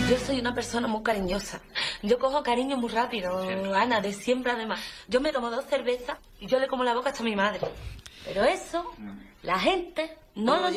Yo soy una persona muy cariñosa. Yo cojo cariño muy rápido, Ana, de siempre además. Yo me tomo 2 cervezas y yo le como la boca hasta a mi madre. Pero eso, la gente no lo